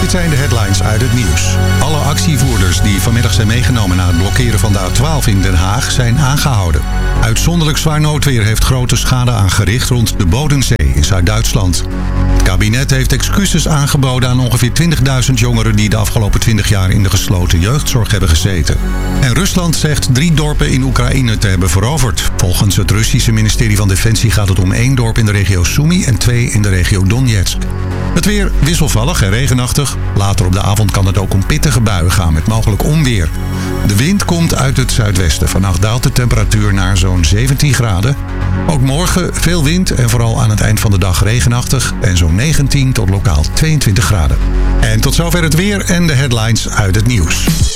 Dit zijn de headlines uit het nieuws. Alle actievoerders die vanmiddag zijn meegenomen na het blokkeren van de A12 in Den Haag zijn aangehouden. Uitzonderlijk zwaar noodweer heeft grote schade aangericht rond de Bodensee in Zuid-Duitsland. Het kabinet heeft excuses aangeboden aan ongeveer 20.000 jongeren die de afgelopen 20 jaar in de gesloten jeugdzorg hebben gezeten. En Rusland zegt 3 dorpen in Oekraïne te hebben veroverd. Volgens het Russische ministerie van Defensie gaat het om 1 dorp in de regio Sumy en 2 in de regio Donetsk. Het weer wisselvallig en regenachtig. Later op de avond kan het ook om pittige buien gaan met mogelijk onweer. De wind komt uit het zuidwesten. Vannacht daalt de temperatuur naar zo'n 17 graden. Ook morgen veel wind en vooral aan het eind van de dag regenachtig. En zo'n 19 tot lokaal 22 graden. En tot zover het weer en de headlines uit het nieuws.